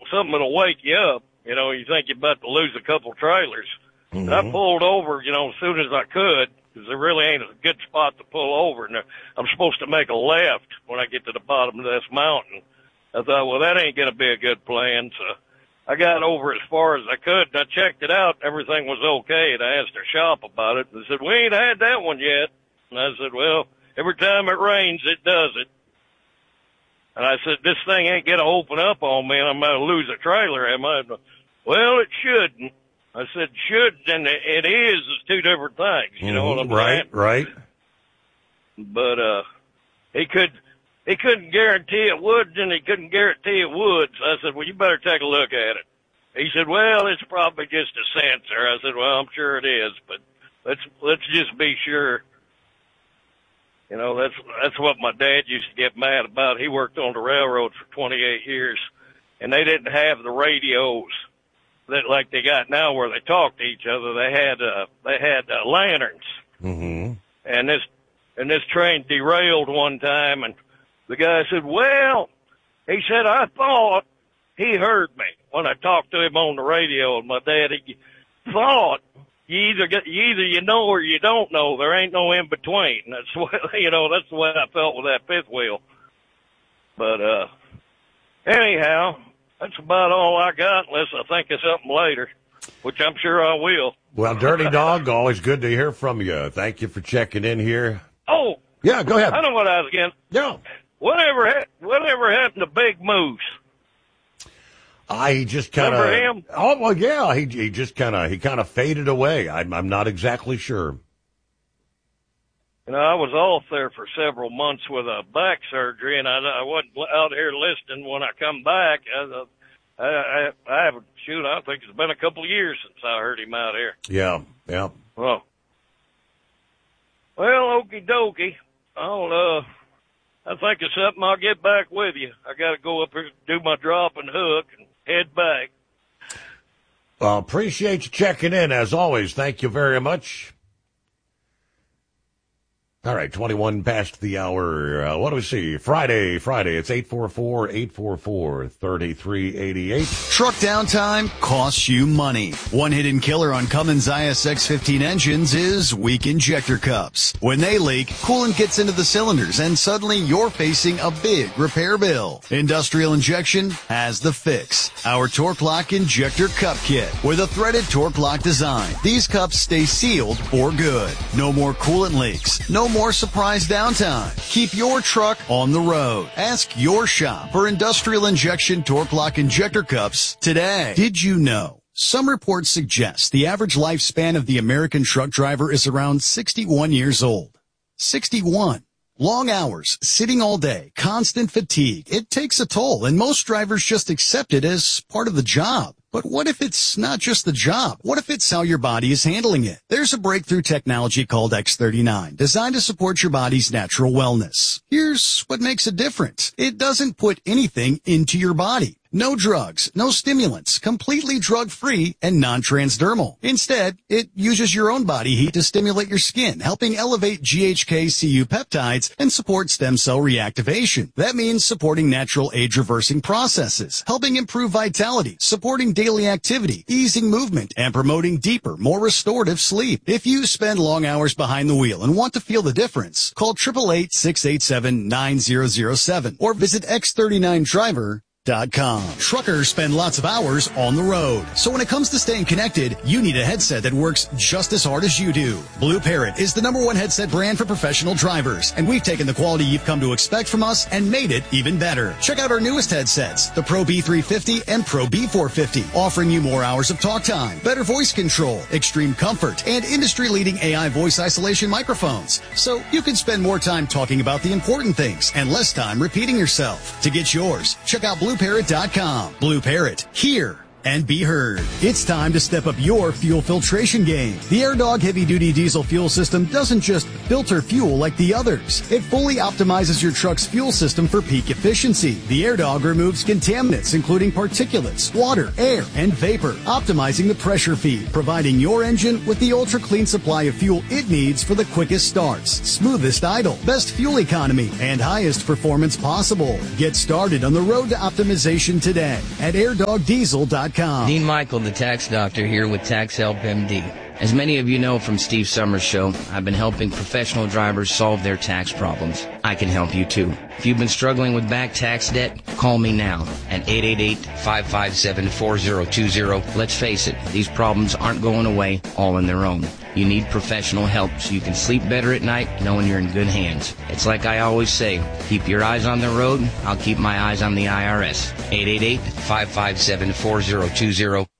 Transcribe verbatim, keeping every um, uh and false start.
something that'll wake you up. You know, you think you're about to lose a couple trailers. Mm-hmm. And I pulled over, you know, as soon as I could, because there really ain't a good spot to pull over. And I'm supposed to make a left when I get to the bottom of this mountain. I thought, well, that ain't going to be a good plan. So I got over as far as I could, and I checked it out. Everything was okay, and I asked their shop about it. And they said, we ain't had that one yet. And I said, well, every time it rains, it does it. And I said, this thing ain't going to open up on me, and I'm going to lose a trailer, am I? Well, it shouldn't. I said, should, and it is is two different things. You know what I'm right, saying? Right, right. But uh, he could, he couldn't guarantee it would, and he couldn't guarantee it would. So I said, well, you better take a look at it. He said, well, it's probably just a sensor. I said, well, I'm sure it is, but let's let's just be sure. You know, that's that's what my dad used to get mad about. He worked on the railroad for twenty-eight years, and they didn't have the radios that like they got now where they talk to each other. They had uh, they had uh, lanterns, mm-hmm. and this and this train derailed one time, and the guy said, "Well," he said, "I thought he heard me when I talked to him on the radio." And my dad, he thought. You either get, you either you know or you don't know. There ain't no in between. That's what, you know, that's the way I felt with that fifth wheel. But, uh, anyhow, that's about all I got unless I think of something later, which I'm sure I will. Well, Dirty Dog, always good to hear from you. Thank you for checking in here. Oh. Yeah, go ahead. I know what I was getting. Yeah. Whatever, ha- whatever happened to Big Moose? I he just kind of. Remember him? Oh well, yeah. He he just kind of he kind of faded away. I'm I'm not exactly sure. You know, I was off there for several months with a back surgery, and I, I wasn't out here listening when I come back. I, I, I, I haven't, shoot, I think it's been a couple of years since I heard him out here. Yeah, yeah. Well, well, okie dokie. I'll, uh, I think of something, I'll get back with you. I got to go up here, do my drop and hook, and head back. Well, appreciate you checking in, as always. Thank you very much. All right, twenty-one past the hour. Uh, what do we see? Friday, Friday. It's eight four four, eight four four, three three eight eight. Truck downtime costs you money. One hidden killer on Cummins I S X fifteen engines is weak injector cups. When they leak, coolant gets into the cylinders and suddenly you're facing a big repair bill. Industrial Injection has the fix. Our Torque Lock Injector Cup Kit with a threaded Torque Lock design. These cups stay sealed for good. No more coolant leaks. No more surprise downtime. Keep your truck on the road. Ask your shop for Industrial Injection Torque Lock Injector Cups today. Did you know? Some reports suggest the average lifespan of the American truck driver is around sixty-one years old. sixty-one. Long hours, sitting all day, constant fatigue. It takes a toll, and most drivers just accept it as part of the job. But what if it's not just the job? What if it's how your body is handling it? There's a breakthrough technology called X thirty-nine, designed to support your body's natural wellness. Here's what makes it different. It doesn't put anything into your body. No drugs, no stimulants, completely drug-free and non-transdermal. Instead, it uses your own body heat to stimulate your skin, helping elevate G H K C U peptides and support stem cell reactivation. That means supporting natural age-reversing processes, helping improve vitality, supporting daily activity, easing movement, and promoting deeper, more restorative sleep. If you spend long hours behind the wheel and want to feel the difference, call eight eight eight, six eight seven, nine zero zero seven or visit x thirty-nine driver dot com. Truckers spend lots of hours on the road. So when it comes to staying connected, you need a headset that works just as hard as you do. Blue Parrot is the number one headset brand for professional drivers, and we've taken the quality you've come to expect from us and made it even better. Check out our newest headsets, the Pro B three fifty and Pro B four fifty, offering you more hours of talk time, better voice control, extreme comfort, and industry-leading A I voice isolation microphones. So you can spend more time talking about the important things and less time repeating yourself. To get yours, check out blue parrot dot com. Blue Parrot, here and be heard. It's time to step up your fuel filtration game. The AirDog heavy-duty diesel fuel system doesn't just filter fuel like the others. It fully optimizes your truck's fuel system for peak efficiency. The AirDog removes contaminants, including particulates, water, air, and vapor, optimizing the pressure feed, providing your engine with the ultra-clean supply of fuel it needs for the quickest starts, smoothest idle, best fuel economy, and highest performance possible. Get started on the road to optimization today at air dog diesel dot com. Dean Michael, the tax doctor, here with Tax Help M D. As many of you know from Steve Summers' show, I've been helping professional drivers solve their tax problems. I can help you too. If you've been struggling with back tax debt, call me now at eight eight eight, five five seven, four zero two zero. Let's face it, these problems aren't going away all on their own. You need professional help so you can sleep better at night knowing you're in good hands. It's like I always say, keep your eyes on the road, I'll keep my eyes on the I R S. eight eight eight, five five seven, four zero two zero.